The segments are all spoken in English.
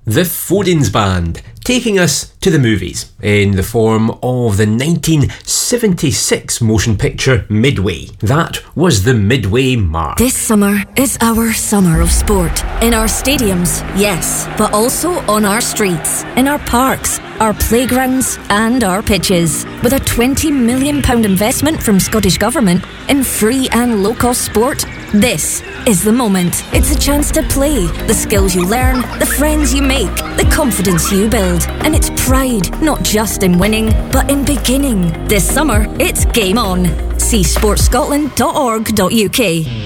The Foden's Band, taking us to the movies in the form of the 1976 motion picture Midway. That was the midway mark. This summer is our summer of sport. In our stadiums, yes, but also on our streets, in our parks, our playgrounds and our pitches. With a £20 million investment from Scottish Government in free and low-cost sport, this is the moment. It's a chance to play, the skills you learn, the friends you make, the confidence you build. And it's pride, not just in winning, but in beginning. This summer, it's game on. See sportscotland.org.uk.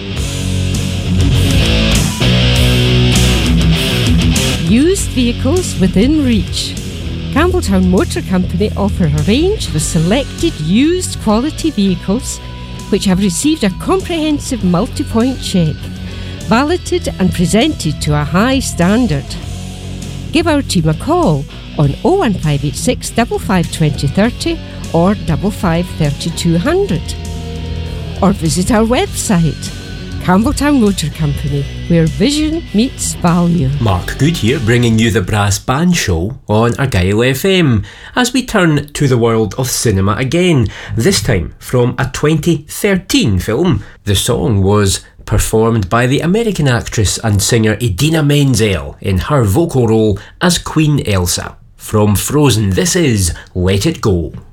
Used vehicles within reach. Campbelltown Motor Company offer a range of selected used quality vehicles which have received a comprehensive multi-point check, validated and presented to a high standard. Give our team a call on 01586 55 20 30 or 55 3200, or visit our website, Campbelltown Motor Company, where vision meets value. Mark Good here, bringing you the Brass Band Show on Argyll FM, as we turn to the world of cinema again, this time from a 2013 film. The song was performed by the American actress and singer Idina Menzel in her vocal role as Queen Elsa. From Frozen, this is Let It Go.